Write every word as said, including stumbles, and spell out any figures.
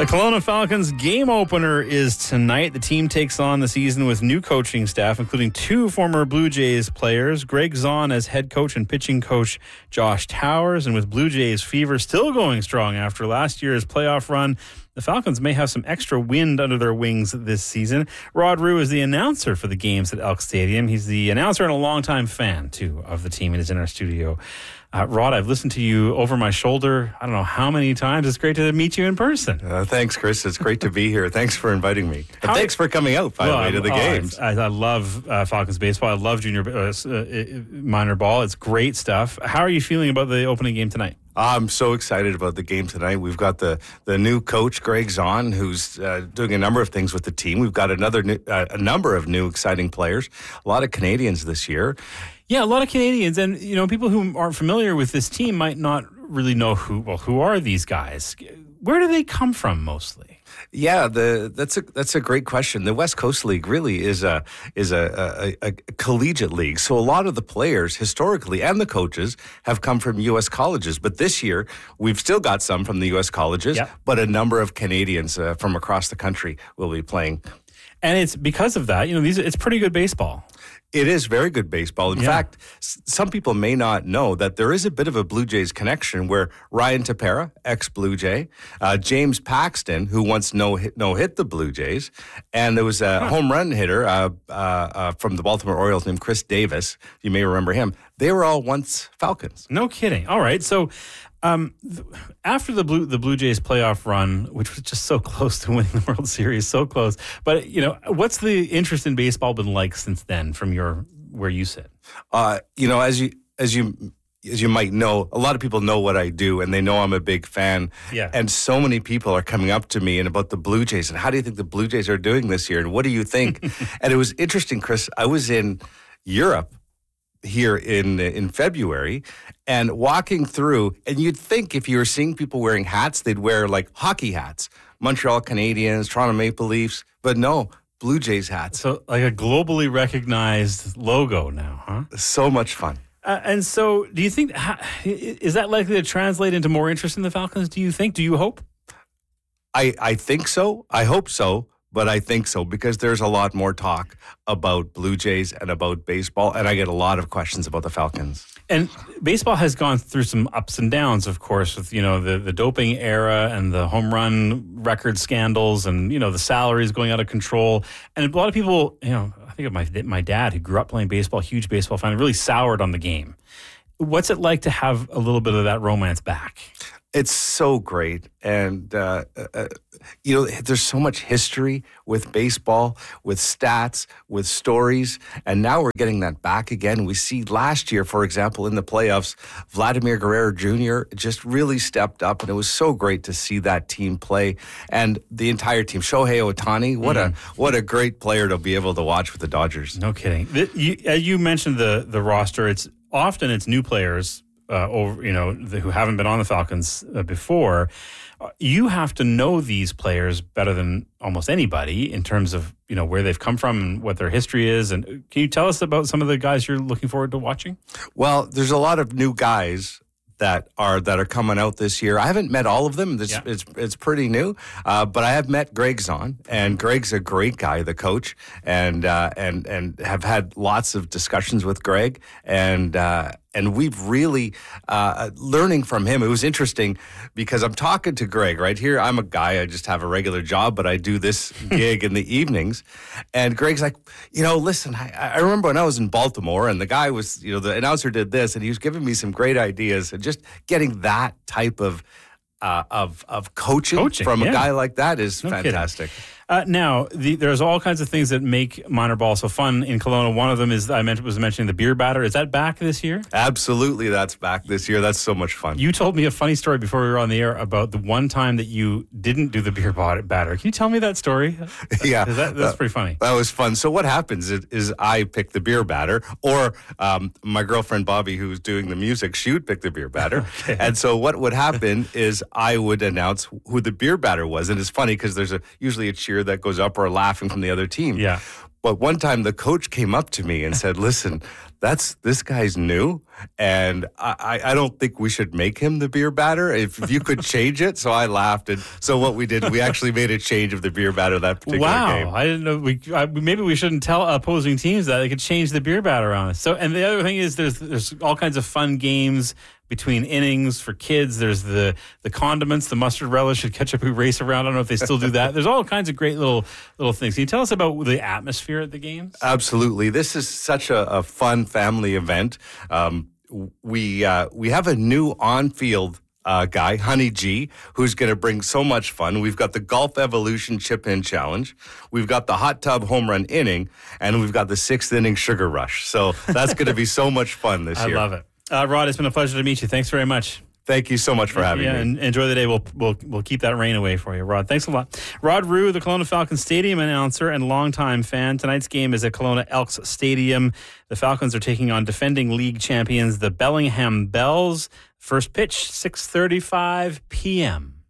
The Kelowna Falcons game opener is tonight. The team takes on the season with new coaching staff, including two former Blue Jays players, Greg Zahn as head coach and pitching coach Josh Towers. And with Blue Jays fever still going strong after last year's playoff run, the Falcons may have some extra wind under their wings this season. Rod Rue is the announcer for the games at Elk Stadium. He's the announcer and a longtime fan, too, of the team, and is in our studio. Uh, Rod, I've listened to you over my shoulder, I don't know how many times. It's great to meet you in person. Uh, thanks, Chris. It's great to be here. Thanks for inviting me. And How, thanks for coming out, by well, the way, to the oh, games. I, I love uh, Falcons baseball. I love junior uh, uh, minor ball. It's great stuff. How are you feeling about the opening game tonight? I'm so excited about the game tonight. We've got the, the new coach, Greg Zahn, who's uh, doing a number of things with the team. We've got another new, uh, a number of new exciting players, a lot of Canadians this year. Yeah, a lot of Canadians. And, you know, people who aren't familiar with this team might not really know who, well, who are these guys? Where do they come from mostly? Yeah, the that's a that's a great question. The West Coast League really is a is a, a, a collegiate league. So a lot of the players historically and the coaches have come from U S colleges. But this year we've still got some from the U S colleges, yep. but a number of Canadians uh, from across the country will be playing. And it's because of that, you know, these it's pretty good baseball. It is very good baseball. In yeah. fact, s- some people may not know that there is a bit of a Blue Jays connection where Ryan Tepera, ex-Blue Jay, uh, James Paxton, who once no-hit, no-hit the Blue Jays, and there was a huh. home run hitter uh, uh, uh, from the Baltimore Orioles named Chris Davis. You may remember him. They were all once Falcons. No kidding. All right. So um, th- after the Blue the Blue Jays playoff run, which was just so close to winning the World Series, so close. But, you know, what's the interest in baseball been like since then from your where you sit? Uh, you know, as you as you as you might know, a lot of people know what I do, and they know I'm a big fan. Yeah. And so many people are coming up to me and about the Blue Jays and how do you think the Blue Jays are doing this year, and what do you think? And it was interesting, Chris. I was in Europe here in in February and walking through, and you'd think if you were seeing people wearing hats, they'd wear like hockey hats, Montreal Canadiens, Toronto Maple Leafs, but no, Blue Jays hats. So like a globally recognized logo now, huh? So much fun. Uh, and so do you think, is that likely to translate into more interest in the Falcons, do you think? Do you hope? I, I think so. I hope so. But I think so because there's a lot more talk about Blue Jays and about baseball, and I get a lot of questions about the Falcons. And baseball has gone through some ups and downs, of course, with, you know, the, the doping era and the home run record scandals and, you know, the salaries going out of control. And a lot of people, you know, I think of my my dad who grew up playing baseball, huge baseball fan, really soured on the game. What's it like to have a little bit of that romance back? It's so great. And, uh, uh, you know, there's so much history with baseball, with stats, with stories. And now we're getting that back again. We see last year, for example, in the playoffs, Vladimir Guerrero Junior just really stepped up. And it was so great to see that team play. And the entire team, Shohei Ohtani, what mm. a what a great player to be able to watch with the Dodgers. No kidding. You, you mentioned the, the roster. It's often it's new players. Uh, over, you know, the, who haven't been on the Falcons uh, before, uh, you have to know these players better than almost anybody in terms of, you know, where they've come from and what their history is. And can you tell us about some of the guys you're looking forward to watching? Well, there's a lot of new guys that are that are coming out this year. I haven't met all of them. This, yeah. It's it's pretty new, uh, but I have met Greg Zahn, and Greg's a great guy, the coach, and uh, and and have had lots of discussions with Greg, and uh, and we've really uh, learning from him. It was interesting because I'm talking to Greg right here. I'm a guy. I just have a regular job, but I do this gig in the evenings, and Greg's like, you know, listen, I, I remember when I was in Baltimore, and the guy was, you know, the announcer did this, and he was giving me some great ideas, and just getting that type of uh, of of coaching, coaching from yeah. a guy like that is no fantastic. Uh, now, the, there's all kinds of things that make minor ball so fun in Kelowna. One of them is I mentioned, was mentioning the beer batter. Is that back this year? Absolutely, that's back this year. That's so much fun. You told me a funny story before we were on the air about the one time that you didn't do the beer batter. Can you tell me that story? Yeah, that, that's pretty funny. That was fun. So what happens is, is I pick the beer batter, or um, my girlfriend Bobby, who's doing the music, she would pick the beer batter. Okay. And so what would happen is I would announce who the beer batter was, and it's funny because there's a usually a cheer that goes up or a laughing from the other team. Yeah. But one time the coach came up to me and said, listen, that's this guy's new, and I, I don't think we should make him the beer batter. If, if you could change it. So I laughed. And so what we did, we actually made a change of the beer batter that particular wow. game. Wow. I didn't know. We I, maybe we shouldn't tell opposing teams that they could change the beer batter on us. So, and the other thing is there's there's all kinds of fun games between innings for kids. There's the the condiments, the mustard relish and ketchup we race around. I don't know if they still do that. There's all kinds of great little little things. Can you tell us about the atmosphere at the games? Absolutely. This is such a, a fun family event. Um, we uh, we have a new on-field uh, guy, Honey G, who's going to bring so much fun. We've got the Golf Evolution Chip-In Challenge. We've got the Hot Tub Home Run Inning, and we've got the sixth inning Sugar Rush. So that's going to be so much fun this I year. I love it. Uh, Rod, it's been a pleasure to meet you. Thanks very much. Thank you so much for having yeah, me. And enjoy the day. We'll, we'll we'll keep that rain away for you, Rod. Thanks a lot. Rod Rue, the Kelowna Falcons Stadium announcer and longtime fan. Tonight's game is at Kelowna Elks Stadium. The Falcons are taking on defending league champions, the Bellingham Bells. First pitch, six thirty-five p.m.